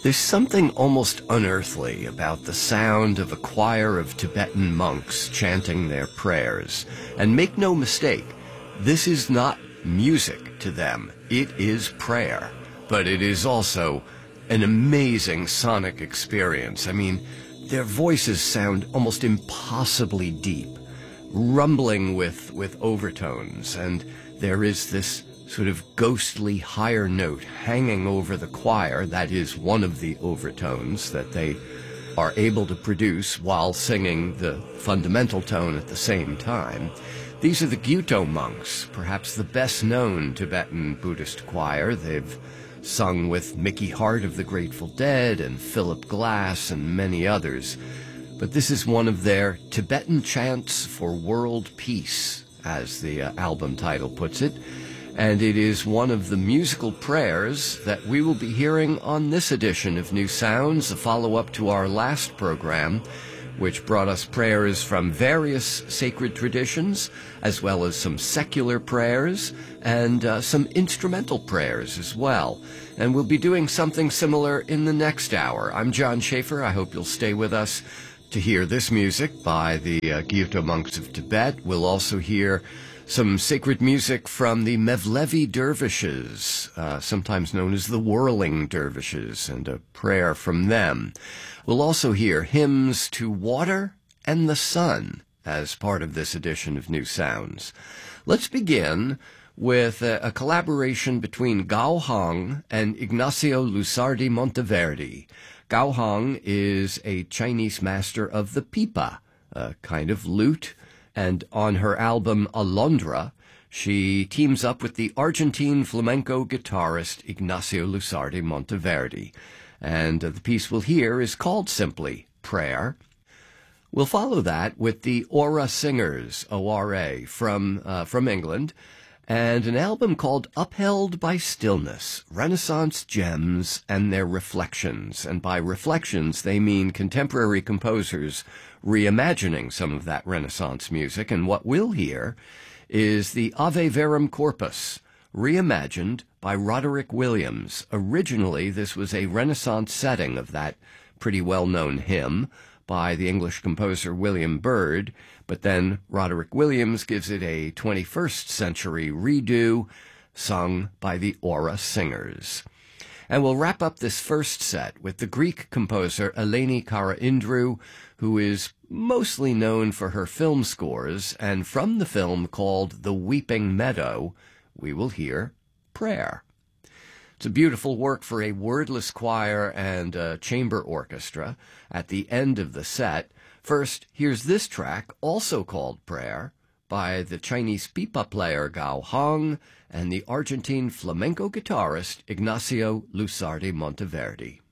There's something almost unearthly about the sound of a choir of Tibetan monks chanting their prayers. And make no mistake, this is not music to them. It is prayer. But it is also an amazing sonic experience. I mean, their voices sound almost impossibly deep, rumbling with overtones, and there is this sort of ghostly higher note hanging over the choir. That is one of the overtones that they are able to produce while singing the fundamental tone at the same time. These are the Gyuto monks, perhaps the best known Tibetan Buddhist choir. They've sung with Mickey Hart of the Grateful Dead and Philip Glass and many others. But this is one of their Tibetan chants for world peace, as the album title puts it. And it is one of the musical prayers that we will be hearing on this edition of New Sounds, a follow-up to our last program, which brought us prayers from various sacred traditions, as well as some secular prayers and some instrumental prayers as well. And we'll be doing something similar in the next hour. I'm John Schaefer. I hope you'll stay with us to hear this music by the Gyuto monks of Tibet. We'll also hear some sacred music from the Mevlevi dervishes, sometimes known as the whirling dervishes, and a prayer from them. We'll also hear hymns to water and the sun as part of this edition of New Sounds. Let's begin with a collaboration between Gao Hong and Ignacio Lusardi Monteverdi. Gao Hong is a Chinese master of the pipa, a kind of lute, and on her album Alondra, she teams up with the Argentine flamenco guitarist Ignacio Lusardi Monteverdi. And the piece we'll hear is called simply Prayer. We'll follow that with the Ora Singers, O-R-A, from England, and an album called Upheld by Stillness, Renaissance Gems and Their Reflections. And by reflections, they mean contemporary composers reimagining some of that Renaissance music. And what we'll hear is the Ave Verum Corpus, reimagined by Roderick Williams. Originally, this was a Renaissance setting of that pretty well-known hymn by the English composer William Byrd, but then Roderick Williams gives it a 21st century redo, sung by the Ora Singers. And we'll wrap up this first set with the Greek composer Eleni Karaindrou, who is mostly known for her film scores, and from the film called The Weeping Meadow, we will hear Prayer. It's a beautiful work for a wordless choir and a chamber orchestra. At the end of the set, first, here's this track, also called Prayer, by the Chinese pipa player Gao Hong and the Argentine flamenco guitarist Ignacio Lusardi Monteverdi.